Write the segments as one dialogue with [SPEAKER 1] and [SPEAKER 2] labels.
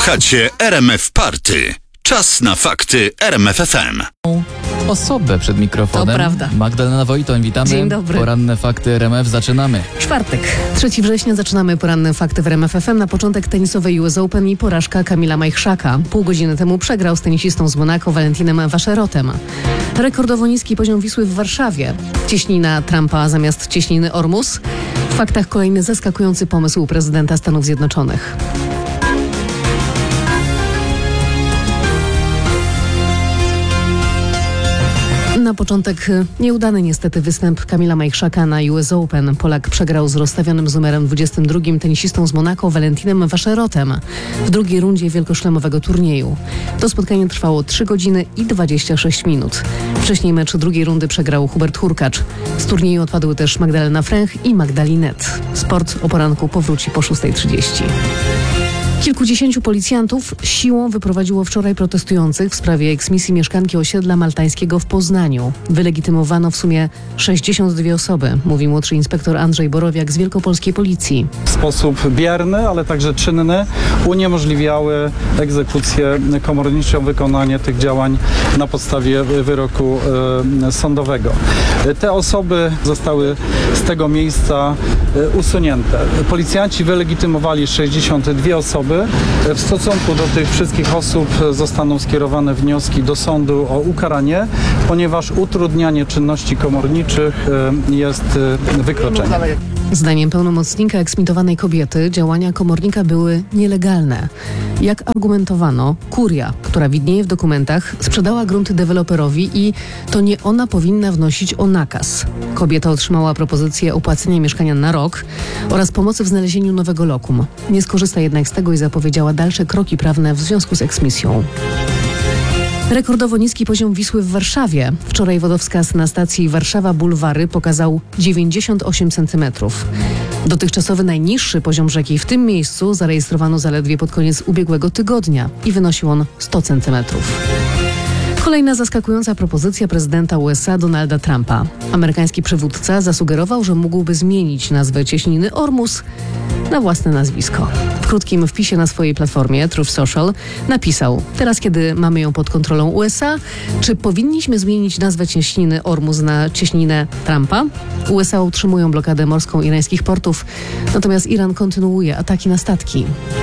[SPEAKER 1] Słuchacie RMF Party. Czas na fakty RMF FM.
[SPEAKER 2] Osobę przed mikrofonem.
[SPEAKER 3] To prawda.
[SPEAKER 2] Magdalena Wojtoń, witamy.
[SPEAKER 3] Dzień dobry.
[SPEAKER 2] Poranne fakty RMF, zaczynamy.
[SPEAKER 3] Czwartek, 3 września, zaczynamy poranne fakty w RMF FM. Na początek tenisowej US Open i porażka Kamila Majchrzaka. Pół godziny temu przegrał z tenisistą z Monako Valentinem Vacherotem. Rekordowo niski poziom Wisły w Warszawie. Cieśnina Trumpa zamiast cieśniny Ormus. W faktach kolejny zaskakujący pomysł prezydenta Stanów Zjednoczonych. Na początek nieudany niestety występ Kamila Majchrzaka na US Open. Polak przegrał z rozstawionym z numerem 22 tenisistą z Monako Valentinem Vacherotem w drugiej rundzie wielkoszlemowego turnieju. To spotkanie trwało 3 godziny i 26 minut. Wcześniej mecz drugiej rundy przegrał Hubert Hurkacz. Z turnieju odpadły też Magdalena Fręch i Magda Linette. Sport o poranku powróci po 6:30. Kilkudziesięciu policjantów siłą wyprowadziło wczoraj protestujących w sprawie eksmisji mieszkanki osiedla maltańskiego w Poznaniu. Wylegitymowano w sumie 62 osoby, mówi młodszy inspektor Andrzej Borowiak z Wielkopolskiej Policji.
[SPEAKER 4] W sposób bierny, ale także czynny uniemożliwiały egzekucję komorniczą, wykonanie tych działań na podstawie wyroku sądowego. Te osoby zostały z tego miejsca usunięte. Policjanci wylegitymowali 62 osoby. W stosunku do tych wszystkich osób zostaną skierowane wnioski do sądu o ukaranie, ponieważ utrudnianie czynności komorniczych jest wykroczeniem.
[SPEAKER 3] Zdaniem pełnomocnika eksmitowanej kobiety działania komornika były nielegalne. Jak argumentowano, kuria, która widnieje w dokumentach, sprzedała grunty deweloperowi i to nie ona powinna wnosić o nakaz. Kobieta otrzymała propozycję opłacenia mieszkania na rok oraz pomocy w znalezieniu nowego lokum. Nie skorzysta jednak z tego i zapowiedziała dalsze kroki prawne w związku z eksmisją. Rekordowo niski poziom Wisły w Warszawie. Wczoraj wodowskaz na stacji Warszawa Bulwary pokazał 98 cm. Dotychczasowy najniższy poziom rzeki w tym miejscu zarejestrowano zaledwie pod koniec ubiegłego tygodnia i wynosił on 100 cm. Kolejna zaskakująca propozycja prezydenta USA Donalda Trumpa. Amerykański przywódca zasugerował, że mógłby zmienić nazwę cieśniny Ormus na własne nazwisko. W krótkim wpisie na swojej platformie Truth Social napisał: teraz, kiedy mamy ją pod kontrolą USA, czy powinniśmy zmienić nazwę cieśniny Ormus na cieśninę Trumpa? USA utrzymują blokadę morską irańskich portów, natomiast Iran kontynuuje ataki na statki.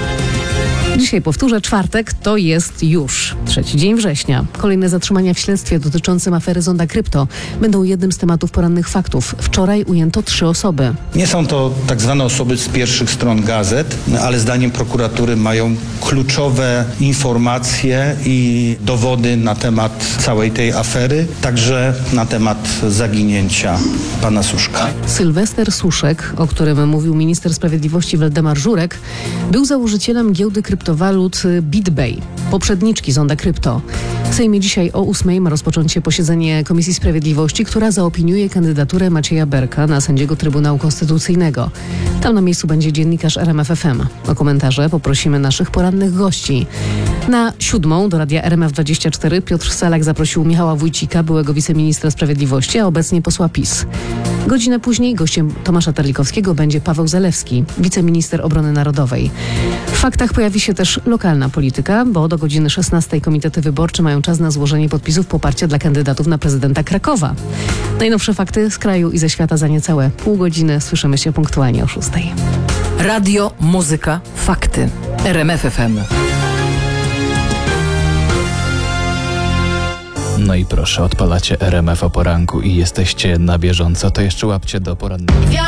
[SPEAKER 3] Dzisiaj powtórzę, czwartek to jest już 3 dzień września. Kolejne zatrzymania w śledztwie dotyczącym afery Zonda Krypto będą jednym z tematów porannych faktów. Wczoraj ujęto 3 osoby.
[SPEAKER 5] Nie są to tak zwane osoby z pierwszych stron gazet, ale zdaniem prokuratury mają kluczowe informacje i dowody na temat całej tej afery, także na temat zaginięcia pana Suszka.
[SPEAKER 3] Sylwester Suszek, o którym mówił minister sprawiedliwości Waldemar Żurek, był założycielem giełdy kryptowalut BitBay, poprzedniczki Zonda Krypto. W Sejmie dzisiaj o 8:00 ma rozpocząć się posiedzenie Komisji Sprawiedliwości, która zaopiniuje kandydaturę Macieja Berka na sędziego Trybunału Konstytucyjnego. Tam na miejscu będzie dziennikarz RMF FM. O komentarze poprosimy naszych porannych gości. Na 7:00 do radia RMF24 Piotr Salak zaprosił Michała Wójcika, byłego wiceministra sprawiedliwości, a obecnie posła PiS. Godzinę później gościem Tomasza Terlikowskiego będzie Paweł Zalewski, wiceminister obrony narodowej. W faktach pojawi się też lokalna polityka, bo do godziny 16:00 komitety wyborcze mają czas na złożenie podpisów poparcia dla kandydatów na prezydenta Krakowa. Najnowsze fakty z kraju i ze świata za niecałe pół godziny. Słyszymy się punktualnie o 6:00.
[SPEAKER 6] Radio, muzyka, fakty. RMF FM.
[SPEAKER 2] No i proszę, odpalacie RMF o poranku i jesteście na bieżąco, to jeszcze łapcie do porannego.